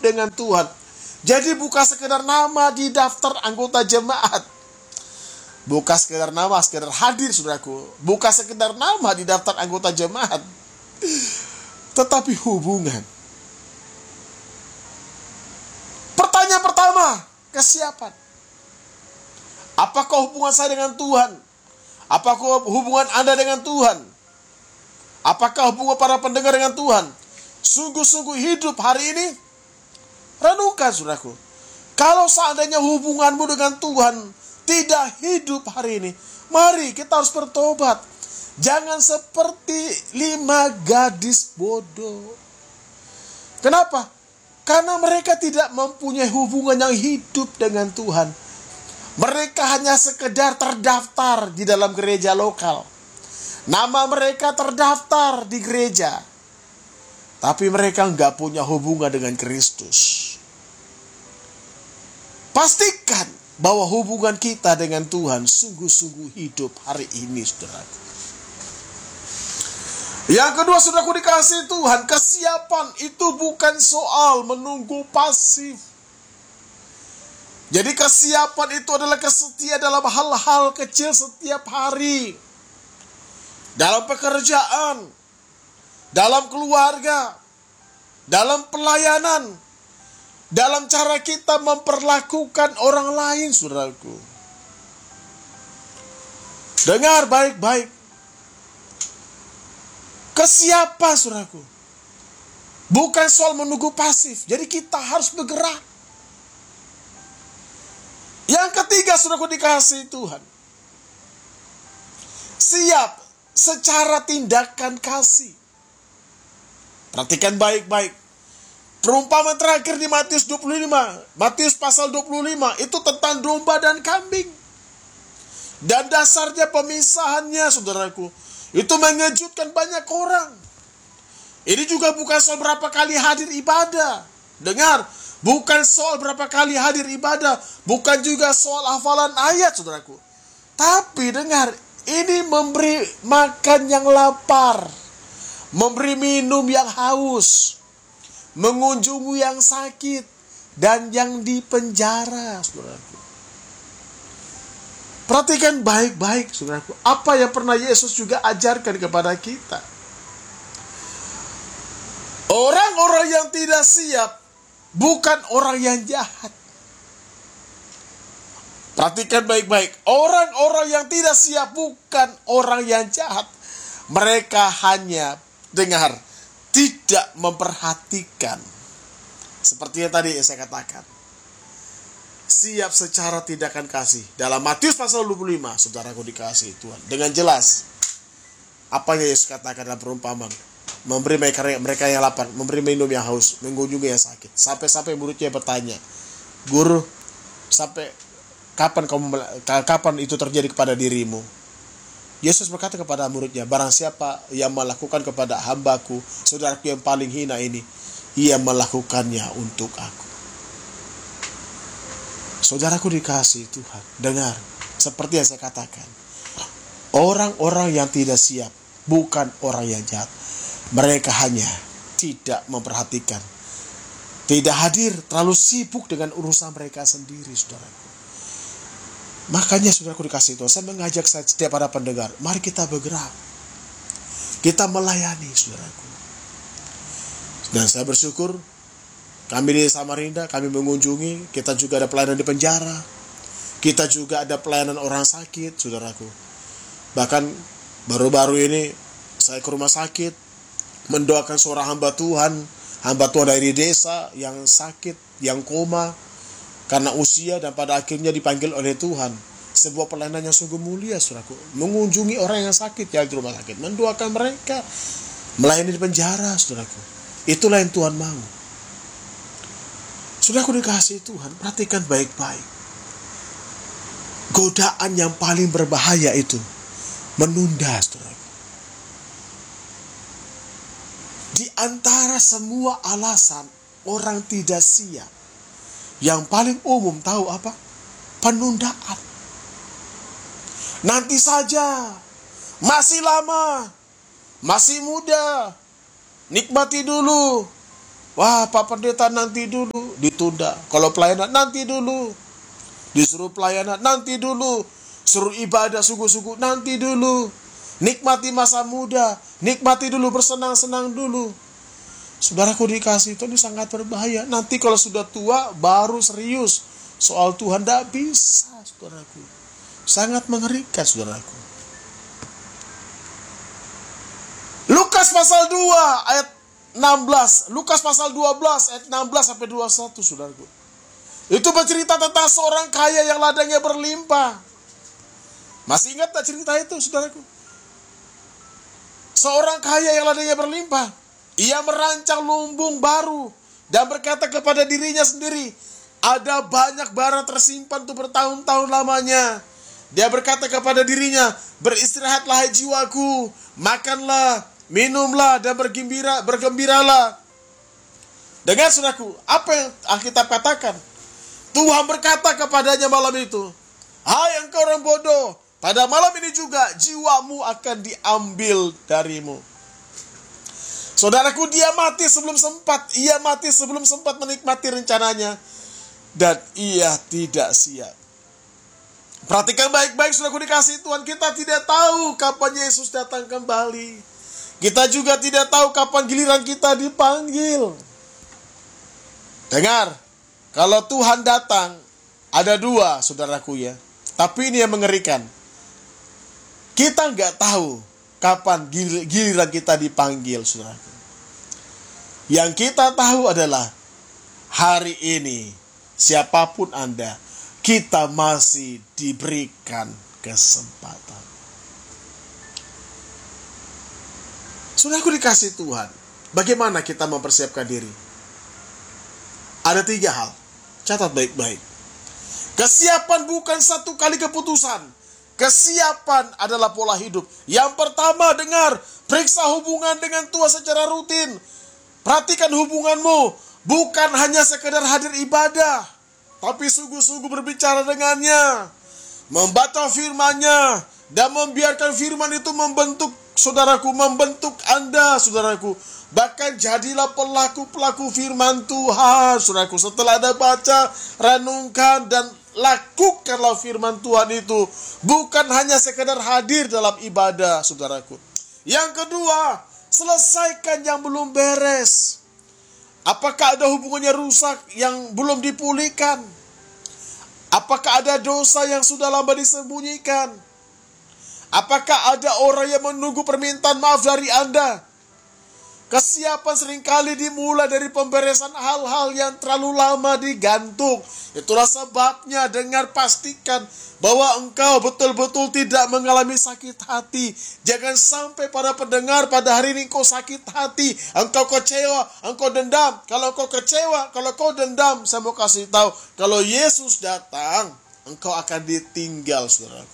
dengan Tuhan. Jadi bukan sekedar nama di daftar anggota jemaat. Bukan sekedar nama, sekedar hadir, saudaraku. Bukan sekedar nama di daftar anggota jemaat. Tetapi hubungan. Pertanyaan pertama, kesiapan. Apakah hubungan saya dengan Tuhan? Apakah hubungan Anda dengan Tuhan? Apakah hubungan para pendengar dengan Tuhan sungguh-sungguh hidup hari ini? Renungkan, saudaraku. Kalau seandainya hubunganmu dengan Tuhan tidak hidup hari ini, mari kita harus bertobat. Jangan seperti 5 gadis bodoh. Kenapa? Karena mereka tidak mempunyai hubungan yang hidup dengan Tuhan. Mereka hanya sekedar terdaftar di dalam gereja lokal. Nama mereka terdaftar di gereja. Tapi mereka nggak punya hubungan dengan Kristus. Pastikan bahwa hubungan kita dengan Tuhan sungguh-sungguh hidup hari ini, saudara. Yang kedua, saudaraku dikasihi Tuhan, kesiapan itu bukan soal menunggu pasif. Jadi kesiapan itu adalah kesetiaan dalam hal-hal kecil setiap hari. Dalam pekerjaan, dalam keluarga, dalam pelayanan, dalam cara kita memperlakukan orang lain, saudaraku. Dengar baik-baik. Kesiapan, saudaraku. Bukan soal menunggu pasif. Jadi kita harus bergerak. Yang ketiga, saudaraku dikasihi Tuhan. Siap secara tindakan kasih. Perhatikan baik-baik. Perumpamaan terakhir di Matius 25. Matius pasal 25 itu tentang domba dan kambing. Dan dasarnya pemisahannya, saudaraku, itu mengejutkan banyak orang. Ini juga bukan soal berapa kali hadir ibadah. Dengar, bukan soal berapa kali hadir ibadah. Bukan juga soal hafalan ayat, saudaraku. Tapi dengar, ini memberi makan yang lapar, memberi minum yang haus, mengunjungi yang sakit, dan yang dipenjara, saudaraku. Perhatikan baik-baik, saudaraku. Apa yang pernah Yesus juga ajarkan kepada kita. Orang-orang yang tidak siap bukan orang yang jahat. Perhatikan baik-baik. Orang-orang yang tidak siap bukan orang yang jahat. Mereka hanya, dengar, tidak memperhatikan. Seperti yang tadi saya katakan. Siap secara tindakan kasih. Dalam Matius pasal 25, saudaraku dikasihi Tuhan. Dengan jelas. Apa yang Yesus katakan dalam perumpamaan. Memberi mereka yang lapar, memberi minum yang haus, mengunjungi yang sakit. Sampai-sampai muridnya bertanya, Guru, sampai kapan itu terjadi kepada dirimu? Yesus berkata kepada muridnya, barang siapa yang melakukan kepada hambaku, saudaraku yang paling hina ini, ia melakukannya untuk aku. Saudaraku dikasihi Tuhan, dengar, seperti yang saya katakan, orang-orang yang tidak siap bukan orang yang jahat. Mereka hanya tidak memperhatikan, tidak hadir, terlalu sibuk dengan urusan mereka sendiri, saudaraku. Makanya saudaraku dikasihi Tuhan, saya mengajak setiap para pendengar, mari kita bergerak. Kita melayani, saudaraku. Dan saya bersyukur, kami di Samarinda, kami mengunjungi, kita juga ada pelayanan di penjara. Kita juga ada pelayanan orang sakit, saudaraku. Bahkan baru-baru ini, saya ke rumah sakit, mendoakan seorang hamba Tuhan dari desa yang sakit, yang koma, karena usia dan pada akhirnya dipanggil oleh Tuhan. Sebuah pelayanan yang sungguh mulia, saudaraku. Mengunjungi orang yang sakit yang di rumah sakit. Mendoakan mereka. Melayani di penjara, saudaraku. Itulah yang Tuhan mau. Saudaraku dikasihi Tuhan, perhatikan baik-baik. Godaan yang paling berbahaya itu menunda, saudaraku. Di antara semua alasan orang tidak siap, yang paling umum tahu apa? Penundaan. Nanti saja, masih lama, masih muda, nikmati dulu, Wah, Pak Pendeta nanti dulu, ditunda. Kalau pelayanan nanti dulu, disuruh pelayanan nanti dulu, suruh ibadah sungguh-sungguh nanti dulu. Nikmati masa muda, nikmati dulu, bersenang-senang dulu. Saudaraku dikasih Tuhan, ini sangat berbahaya. Nanti kalau sudah tua baru serius soal Tuhan, tidak bisa, saudaraku. Sangat mengerikan, saudaraku. Lukas pasal 2 ayat 16. Lukas pasal 12 ayat 16 sampai 21, saudaraku. Itu bercerita tentang seorang kaya yang ladangnya berlimpah. Masih ingat tak cerita itu, saudaraku? Seorang kaya yang ladangnya berlimpah. Ia merancang lumbung baru dan berkata kepada dirinya sendiri, ada banyak barang tersimpan untuk bertahun-tahun lamanya. Dia berkata kepada dirinya, beristirahatlah jiwaku, makanlah, minumlah, dan bergembiralah. Dengar saudaraku, apa yang Alkitab katakan? Tuhan berkata kepadanya malam itu, hai engkau orang bodoh, pada malam ini juga jiwamu akan diambil darimu. Saudaraku, dia mati sebelum sempat. Ia mati sebelum sempat menikmati rencananya. Dan ia tidak siap. Perhatikan baik-baik, saudaraku dikasih Tuhan. Kita tidak tahu kapan Yesus datang kembali. Kita juga tidak tahu kapan giliran kita dipanggil. Dengar, kalau Tuhan datang, ada dua, saudaraku ya. Tapi ini yang mengerikan. Kita nggak tahu kapan giliran kita dipanggil, saudaraku. Yang kita tahu adalah hari ini, siapapun Anda, kita masih diberikan kesempatan. Saudaraku dikasih Tuhan, bagaimana kita mempersiapkan diri? Ada 3 hal, catat baik-baik. Kesiapan bukan satu kali keputusan. Kesiapan adalah pola hidup. Yang pertama, dengar, periksa hubungan dengan Tuhan secara rutin. Perhatikan hubunganmu, bukan hanya sekedar hadir ibadah, tapi sungguh-sungguh berbicara dengannya, membaca firman-Nya, dan membiarkan firman itu membentuk saudaraku, membentuk Anda, saudaraku. Bahkan jadilah pelaku-pelaku firman Tuhan, saudaraku. Setelah Anda baca, renungkan, dan lakukanlah firman Tuhan itu. Bukan hanya sekedar hadir dalam ibadah, saudaraku. Yang kedua, selesaikan yang belum beres. Apakah ada hubungannya rusak yang belum dipulihkan? Apakah ada dosa yang sudah lama disembunyikan? Apakah ada orang yang menunggu permintaan maaf dari Anda? Kesiapan seringkali dimulai dari pemberesan hal-hal yang terlalu lama digantung. Itulah sebabnya, dengar, pastikan bahwa engkau betul-betul tidak mengalami sakit hati. Jangan sampai para pendengar pada hari ini engkau sakit hati, engkau kecewa, engkau dendam. Kalau engkau kecewa, kalau engkau dendam, saya mau kasih tahu, kalau Yesus datang, engkau akan ditinggal, saudara.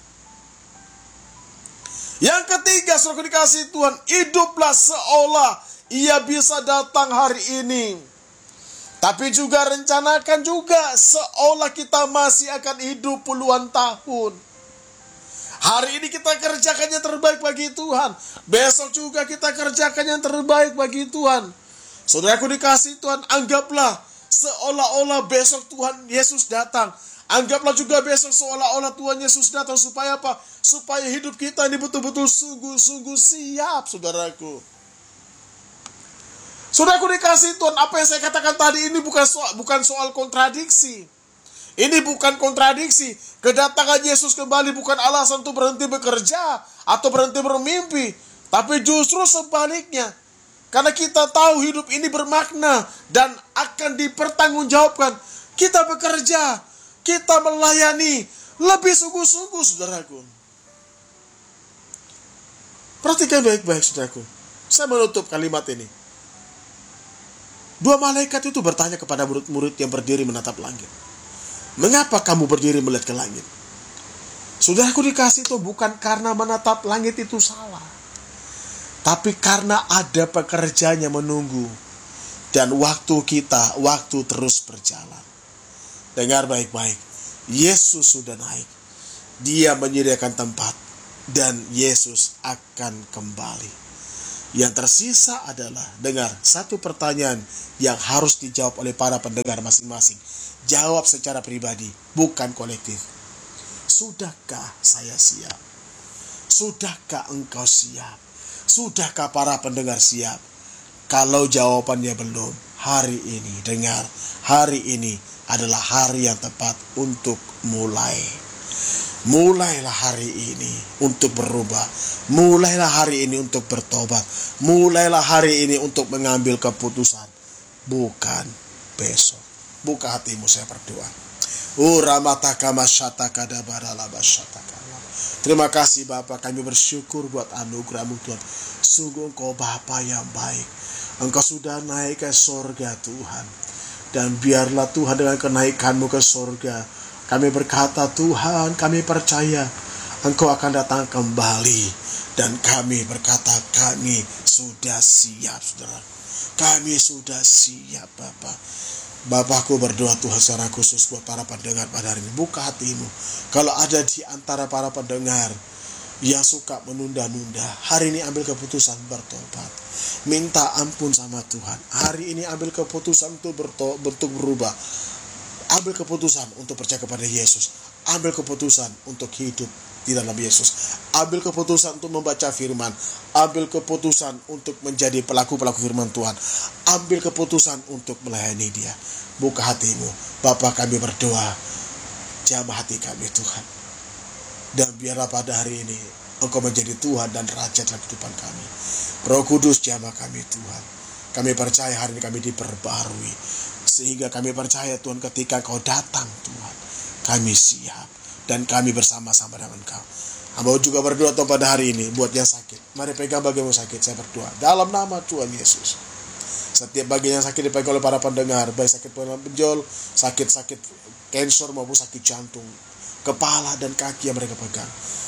Yang ketiga, saudara dikasih Tuhan, hiduplah seolah ia bisa datang hari ini. Tapi juga rencanakan juga seolah kita masih akan hidup puluhan tahun. Hari ini kita kerjakan yang terbaik bagi Tuhan. Besok juga kita kerjakan yang terbaik bagi Tuhan. Saudaraku dikasih Tuhan, anggaplah seolah-olah besok Tuhan Yesus datang. Anggaplah juga besok seolah-olah Tuhan Yesus datang. Supaya apa? Supaya hidup kita ini betul-betul sungguh-sungguh siap, saudaraku. Saudaraku dikasih Tuhan, apa yang saya katakan tadi ini bukan soal kontradiksi. Ini bukan kontradiksi. Kedatangan Yesus kembali bukan alasan untuk berhenti bekerja atau berhenti bermimpi. Tapi justru sebaliknya. Karena kita tahu hidup ini bermakna dan akan dipertanggungjawabkan. Kita bekerja, kita melayani lebih sungguh-sungguh, saudaraku. Perhatikan baik-baik, saudaraku. Saya menutup kalimat ini. 2 malaikat itu bertanya kepada murid-murid yang berdiri menatap langit. Mengapa kamu berdiri melihat ke langit? Saudaraku dikasih itu bukan karena menatap langit itu salah. Tapi karena ada pekerjaan yang menunggu. Dan waktu terus berjalan. Dengar baik-baik. Yesus sudah naik. Dia menyediakan tempat. Dan Yesus akan kembali. Yang tersisa adalah, dengar, satu pertanyaan yang harus dijawab oleh para pendengar masing-masing. Jawab secara pribadi, bukan kolektif. Sudahkah saya siap? Sudahkah engkau siap? Sudahkah para pendengar siap? Kalau jawabannya belum, hari ini, dengar, hari ini adalah hari yang tepat untuk mulai. Mulailah hari ini untuk berubah. Mulailah hari ini untuk bertobat. Mulailah hari ini untuk mengambil keputusan. Bukan besok. Buka hatimu, saya berdoa. Terima kasih Bapa, kami bersyukur buat anugerah-Mu Tuhan. Sungguh Engkau Bapa yang baik. Engkau sudah naik ke sorga Tuhan. Dan biarlah Tuhan dengan kenaikan-Mu ke sorga, kami berkata, Tuhan, kami percaya Engkau akan datang kembali. Dan kami berkata, kami sudah siap, saudara. Kami sudah siap, Bapak. Bapakku berdoa Tuhan secara khusus buat para pendengar pada hari ini. Buka hatimu. Kalau ada di antara para pendengar yang suka menunda-nunda, hari ini ambil keputusan bertobat. Minta ampun sama Tuhan. Hari ini ambil keputusan untuk berubah. Ambil keputusan untuk percaya kepada Yesus. Ambil keputusan untuk hidup di dalam Yesus. Ambil keputusan untuk membaca firman. Ambil keputusan untuk menjadi pelaku-pelaku firman Tuhan. Ambil keputusan untuk melayani Dia. Buka hatimu. Bapa, kami berdoa, jamah hati kami Tuhan. Dan biarlah pada hari ini Engkau menjadi Tuhan dan Raja dalam kehidupan kami. Roh Kudus, jamah kami Tuhan. Kami percaya hari ini kami diperbarui. Sehingga kami percaya Tuhan, ketika Kau datang Tuhan, kami siap. Dan kami bersama-sama dengan Kau. Hamba juga berdoa Tuhan pada hari ini buat yang sakit. Mari pegang bagian yang sakit, saya berdoa dalam nama Tuhan Yesus. Setiap bagian yang sakit dipegang oleh para pendengar, baik sakit benjol, sakit-sakit kanker maupun sakit jantung, kepala dan kaki yang mereka pegang.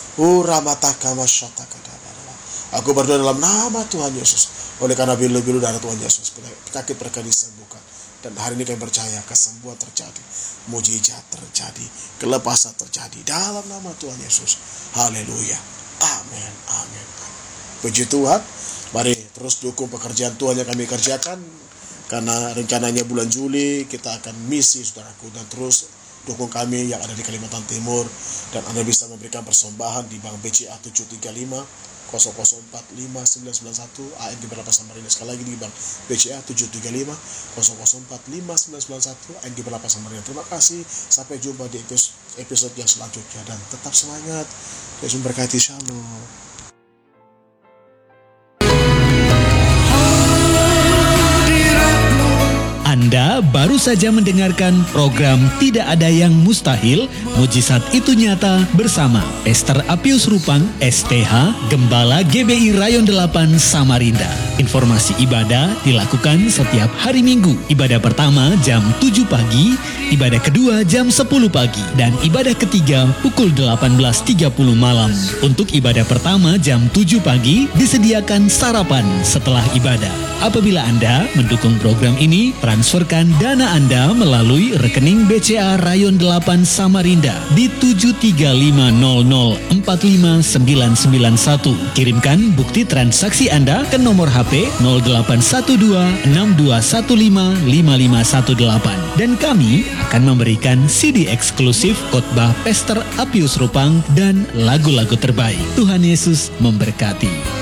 Aku berdoa dalam nama Tuhan Yesus. Oleh karena bilu-bilu darah Tuhan Yesus, penyakit mereka disembuhkan. Dan hari ini kami percaya kesembuhan terjadi, mujizat terjadi, kelepasan terjadi dalam nama Tuhan Yesus. Haleluya. Amin. Amin. Puji Tuhan. Mari terus dukung pekerjaan Tuhan yang kami kerjakan. Karena rencananya bulan Juli kita akan misi, saudaraku. Dan terus dukung kami yang ada di Kalimantan Timur. Dan Anda bisa memberikan persembahan di Bank BCA 735 0045 991 AND Berlapa Samarinda. Sekali lagi di Bank BCA 735 0045 991 AND Berlapa Samarinda. Terima kasih. Sampai jumpa di episode yang selanjutnya. Dan tetap semangat. Yesus memberkati. Shalom. Anda baru saja mendengarkan program Tidak Ada Yang Mustahil, Mujizat Itu Nyata bersama Pastor Apius Rupang, STH, Gembala GBI Rayon 8 Samarinda. Informasi ibadah dilakukan setiap hari Minggu. Ibadah pertama jam 7 pagi, ibadah kedua jam 10 pagi, dan ibadah ketiga pukul 18.30 malam. Untuk ibadah pertama jam 7 pagi disediakan sarapan setelah ibadah. Apabila Anda mendukung program ini, transferkan dana Anda melalui rekening BCA Rayon 8 Samarinda di 735045991. Kirimkan bukti transaksi Anda ke nomor HP 081262155518 dan kami akan memberikan CD eksklusif khotbah Pastor Apius Rupang dan lagu-lagu terbaik. Tuhan Yesus memberkati.